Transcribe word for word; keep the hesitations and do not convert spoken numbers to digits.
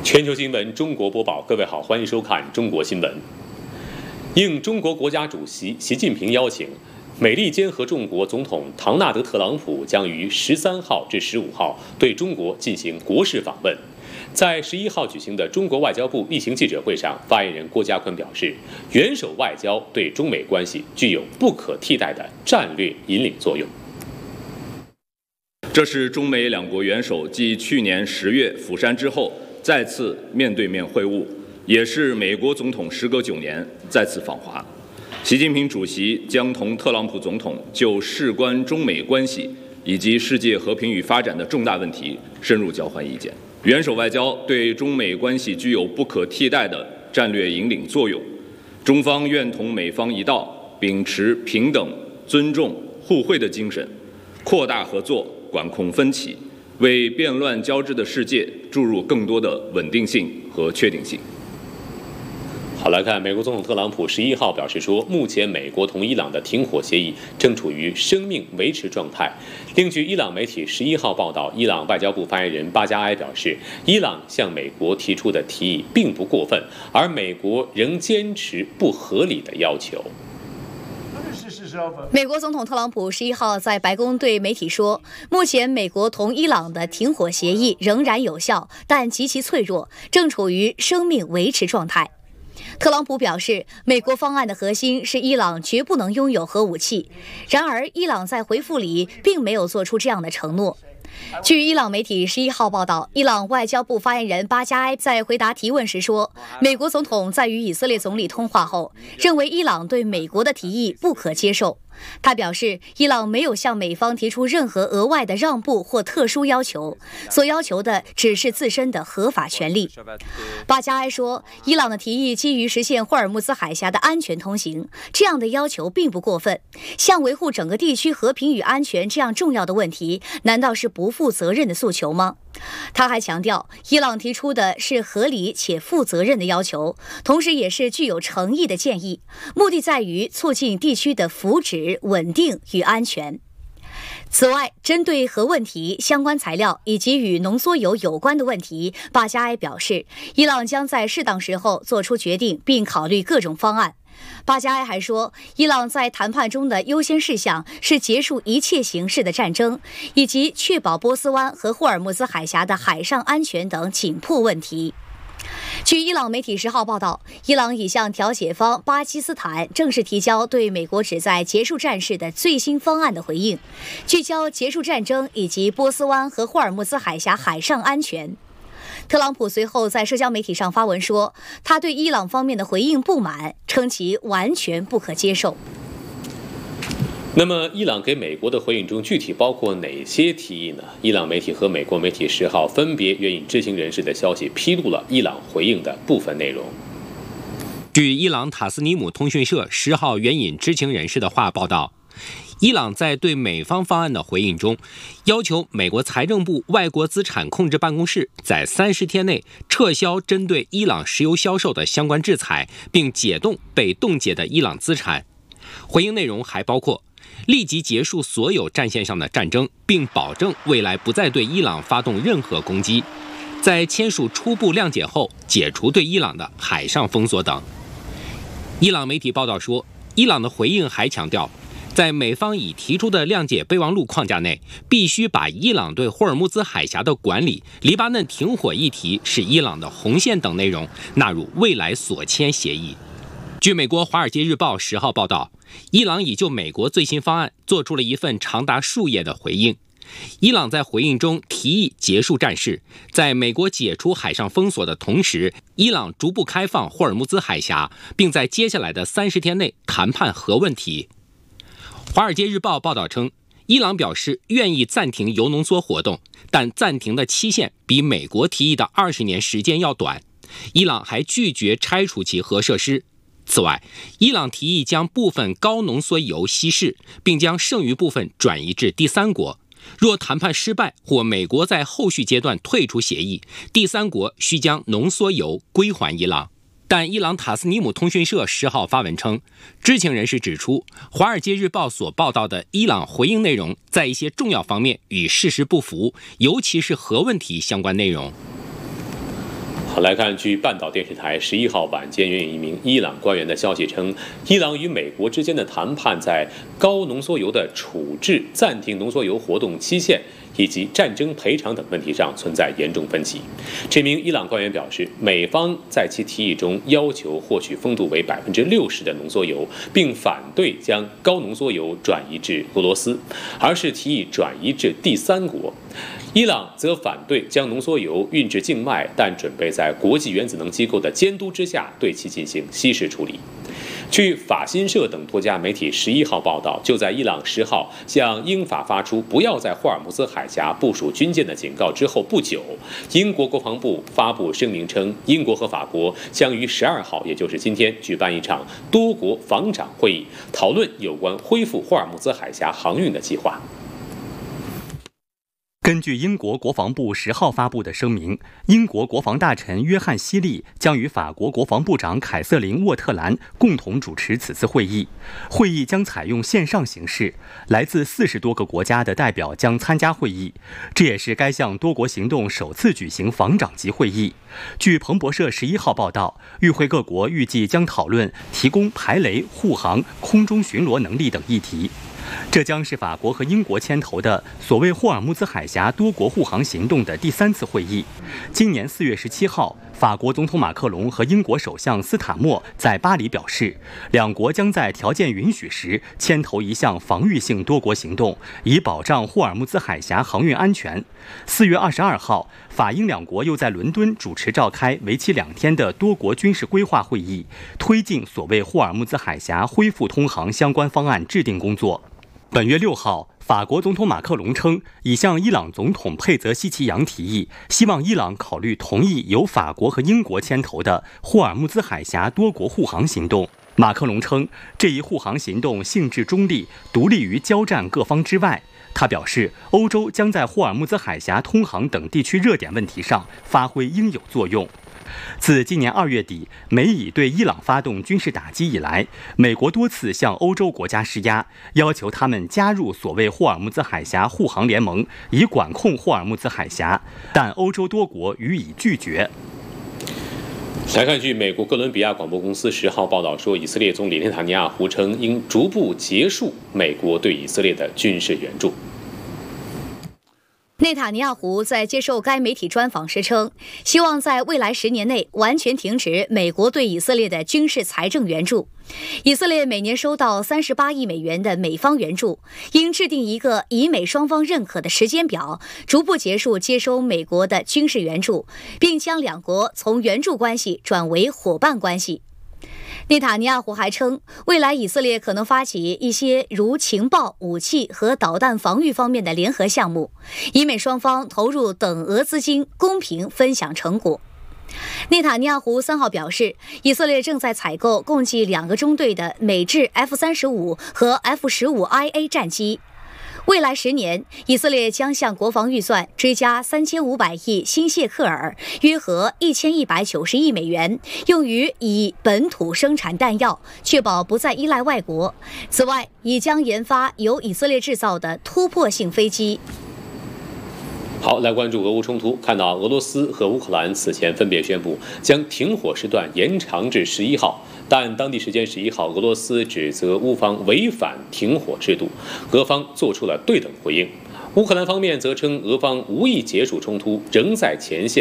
全球新闻中国播报，各位好，欢迎收看中国新闻。应中国国家主席习近平邀请，美利坚合众国总统唐纳德·特朗普将于十三号至十五号对中国进行国事访问。在十一号举行的中国外交部例行记者会上，发言人郭家坤表示，元首外交对中美关系具有不可替代的战略引领作用。 这是中美两国元首继去年十月釜山之后再次面对面会晤，也是美国总统时隔九年再次访华。习近平主席将同特朗普总统就事关中美关系以及世界和平与发展的重大问题深入交换意见。元首外交对中美关系具有不可替代的战略引领作用，中方愿同美方一道，秉持平等、尊重、互惠的精神，扩大合作，管控分歧，为变乱交织的世界注入更多的稳定性和确定性。 好，来看美国总统特朗普十一号表示说，目前美国同伊朗的停火协议正处于生命维持状态。另据伊朗媒体十一号报道，伊朗外交部发言人巴加埃表示，伊朗向美国提出的提议并不过分，而美国仍坚持不合理的要求。 美国总统特朗普十一号在白宫对媒体说，目前美国同伊朗的停火协议仍然有效，但极其脆弱，正处于生命维持状态。特朗普表示，美国方案的核心是伊朗绝不能拥有核武器，然而伊朗在回复里并没有做出这样的承诺。据伊朗媒体十一号报道，伊朗外交部发言人巴加埃在回答提问时说，美国总统在与以色列总理通话后，认为伊朗对美国的提议不可接受。他表示，伊朗没有向美方提出任何额外的让步或特殊要求，所要求的只是自身的合法权利。巴加埃说，伊朗的提议基于实现霍尔木兹海峡的安全通行，这样的要求并不过分。像维护整个地区和平与安全这样重要的问题，难道是不负责任的诉求吗？他还强调，伊朗提出的是合理且负责任的要求，同时也是具有诚意的建议，目的在于促进地区的福祉、稳定与安全。此外，针对核问题、相关材料以及与浓缩铀有关的问题，巴加埃表示，伊朗将在适当时候做出决定，并考虑各种方案。巴加埃还说，伊朗在谈判中的优先事项是结束一切形式的战争，以及确保波斯湾和霍尔木兹海峡的海上安全等紧迫问题。据伊朗媒体十号报道，伊朗已向调解方巴基斯坦正式提交对美国旨在结束战事的最新方案的回应，聚焦结束战争以及波斯湾和霍尔木兹海峡海上安全。特朗普随后在社交媒体上发文说，他对伊朗方面的回应不满，称其完全不可接受。 那么，伊朗给美国的回应中具体包括哪些提议呢？伊朗媒体和美国媒体十号分别援引知情人士的消息，披露了伊朗回应的部分内容。 据伊朗塔斯尼姆通讯社十号援引知情人士的话报道，伊朗在对美方方案的回应中，要求美国财政部外国资产控制办公室在三十天内撤销针对伊朗石油销售的相关制裁，并解冻被冻结的伊朗资产。回应内容还包括立即结束所有战线上的战争，并保证未来不再对伊朗发动任何攻击，在签署初步谅解后解除对伊朗的海上封锁等。伊朗媒体报道说，伊朗的回应还强调，在美方已提出的谅解备忘录框架内，必须把伊朗对霍尔木兹海峡的管理、黎巴嫩停火议题是伊朗的红线等内容纳入未来所签协议。据美国《华尔街日报》十号报道，伊朗已就美国最新方案做出了一份长达数页的回应。伊朗在回应中提议结束战事，在美国解除海上封锁的同时，伊朗逐步开放霍尔木兹海峡，并在接下来的三十天内谈判核问题。《华尔街日报》报道称，伊朗表示愿意暂停铀浓缩活动，但暂停的期限比美国提议的二十年时间要短。伊朗还拒绝拆除其核设施。此外，伊朗提议将部分高浓缩铀稀释，并将剩余部分转移至第三国。若谈判失败或美国在后续阶段退出协议，第三国需将浓缩铀归还伊朗。但伊朗塔斯尼姆通讯社十号发文称，知情人士指出，《华尔街日报》所报道的伊朗回应内容在一些重要方面与事实不符，尤其是核问题相关内容。 好，来看，据半岛电视台十一号晚间援引一名伊朗官员的消息称，伊朗与美国之间的谈判在高浓缩铀的处置、暂停浓缩铀活动期限以及战争赔偿等问题上存在严重分歧。这名伊朗官员表示，美方在其提议中要求获取丰度为百分之六十的浓缩铀，并反对将高浓缩铀转移至俄罗斯，而是提议转移至第三国。伊朗则反对将浓缩铀运至境外，但准备在国际原子能机构的监督之下对其进行稀释处理。据法新社等多家媒体十一号报道，就在伊朗十号向英法发出不要在霍尔木兹海峡部署军舰的警告之后不久，英国国防部发布声明称，英国和法国将于十二号，也就是今天举办一场多国防长会议，讨论有关恢复霍尔木兹海峡航运的计划。 根据英国国防部十号发布的声明，英国国防大臣约翰·希利将与法国国防部长凯瑟琳·沃特兰共同主持此次会议。会议将采用线上形式，来自四十多个国家的代表将参加会议。这也是该项多国行动首次举行防长级会议。据彭博社十一号报道，与会各国预计将讨论提供排雷、护航、空中巡逻能力等议题。这将是法国和英国牵头的所谓霍尔木兹海峡多国护航行动的第三次会议。今年四月十七号，法国总统马克龙和英国首相斯塔默在巴黎表示，两国将在条件允许时牵头一项防御性多国行动，以保障霍尔木兹海峡航运安全。四月二十二号，法英两国又在伦敦主持召开为期两天的多国军事规划会议，推进所谓霍尔木兹海峡恢复通航相关方案制定工作。本月六号，法国总统马克龙称，已向伊朗总统佩泽希奇扬提议，希望伊朗考虑同意由法国和英国牵头的霍尔木兹海峡多国护航行动。马克龙称，这一护航行动性质中立，独立于交战各方之外。他表示，欧洲将在霍尔木兹海峡通航等地区热点问题上发挥应有作用。自今年二月底美以对伊朗发动军事打击以来，美国多次向欧洲国家施压，要求他们加入所谓霍尔木兹海峡护航联盟，以管控霍尔木兹海峡，但欧洲多国予以拒绝。 来看，据美国哥伦比亚广播公司十号报道说，以色列总理内塔尼亚胡称应逐步结束美国对以色列的军事援助。 内塔尼亚胡在接受该媒体专访时称，希望在未来十年内完全停止美国对以色列的军事财政援助。以色列每年收到三十八亿美元的美方援助，应制定一个以美双方认可的时间表，逐步结束接收美国的军事援助，并将两国从援助关系转为伙伴关系。内塔尼亚胡还称，未来以色列可能发起一些如情报、武器和导弹防御方面的联合项目，以美双方投入等额资金，公平分享成果。内塔尼亚胡三号表示，以色列正在采购共计两个中队的美制 F 三十五 和 F 十五 I A 战机。未来十年，以色列将向国防预算追加三千五百亿新谢克尔，约合一千一百九十亿美元，用于以本土生产弹药，确保不再依赖外国。此外，已将研发由以色列制造的突破性飞机。 好，来关注俄乌冲突。看到俄罗斯和乌克兰此前分别宣布将停火时段延长至十一号，但当地时间十一号，俄罗斯指责乌方违反停火制度，俄方做出了对等回应。乌克兰方面则称，俄方无意结束冲突，仍在前线